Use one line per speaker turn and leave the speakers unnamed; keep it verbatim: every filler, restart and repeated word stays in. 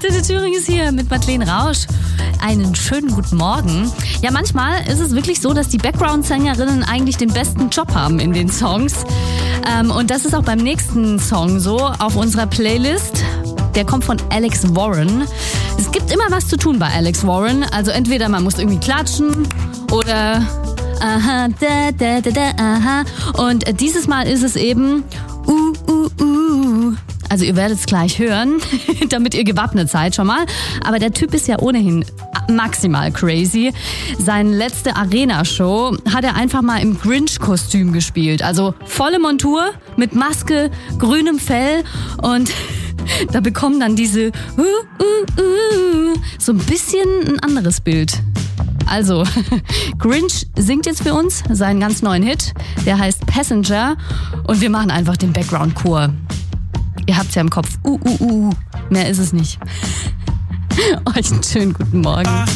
Didde Thüring ist hier mit Madeleine Rausch. Einen schönen guten Morgen. Ja, manchmal ist es wirklich so, dass die Background-Sängerinnen eigentlich den besten Job haben in den Songs. Ähm, und das ist auch beim nächsten Song so auf unserer Playlist. Der kommt von Alex Warren. Es gibt immer was zu tun bei Alex Warren. Also entweder man muss irgendwie klatschen oder aha, da, da, da, da, aha. Und dieses Mal ist es eben uh, uh, uh. Also ihr werdet es gleich hören, damit ihr gewappnet seid schon mal. Aber der Typ ist ja ohnehin maximal crazy. Seine letzte Arena-Show hat er einfach mal im Grinch-Kostüm gespielt. Also volle Montur mit Maske, grünem Fell und da bekommen dann diese uh, uh, uh, so ein bisschen ein anderes Bild. Also, Grinch singt jetzt für uns seinen ganz neuen Hit. Der heißt Passenger und wir machen einfach den Background-Chor. Ihr habt's ja im Kopf. Uh, uh, uh. Mehr ist es nicht. Euch einen schönen guten Morgen.